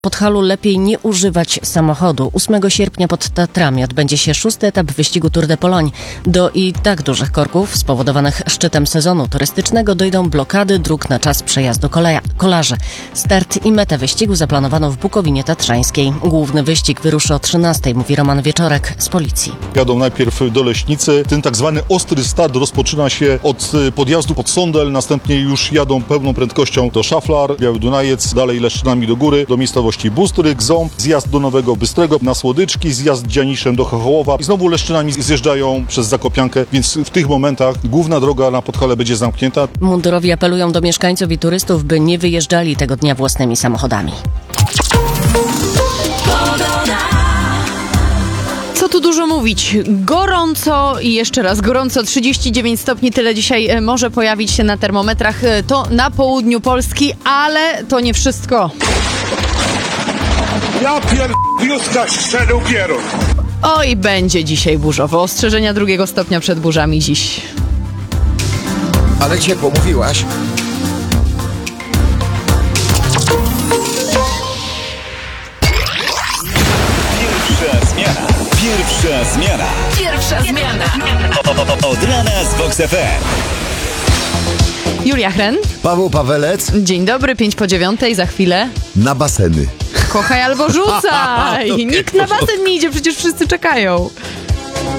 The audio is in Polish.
Podhalu lepiej nie używać samochodu. 8 sierpnia pod Tatrami odbędzie się 6. etap wyścigu Tour de Pologne. Do i tak dużych korków spowodowanych szczytem sezonu turystycznego dojdą blokady dróg na czas przejazdu kolarzy. Start i metę wyścigu zaplanowano w Bukowinie Tatrzańskiej. Główny wyścig wyruszy o 13:00, mówi Roman Wieczorek z policji. Jadą najpierw do Leśnicy. Ten tak zwany ostry start rozpoczyna się od podjazdu pod Sądel. Następnie już jadą pełną prędkością do Szaflar, Biały Dunajec, dalej Leszczynami do góry, do miejscowości Bustryk, Ząb, zjazd do Nowego Bystrego, na Słodyczki, zjazd Dzianiszem do Chochołowa i znowu Leszczynami zjeżdżają przez Zakopiankę, więc w tych momentach główna droga na Podhale będzie zamknięta. Mundurowi apelują do mieszkańców i turystów, by nie wyjeżdżali tego dnia własnymi samochodami. Co tu dużo mówić? Gorąco i jeszcze raz gorąco, 39 stopni, tyle dzisiaj może pojawić się na termometrach. To na południu Polski, ale to nie wszystko. Ja pierdolę strzelił pierun. Oj, będzie dzisiaj burzowo. Ostrzeżenia 2 stopnia przed burzami dziś. Ale ciepło, mówiłaś. Pierwsza zmiana. Od rana z Vox FM. Julia Hren. Paweł Pawelec. Dzień dobry, 8:55, za chwilę. Na baseny. Kochaj albo rzucaj! Nikt na basen nie idzie, przecież wszyscy czekają.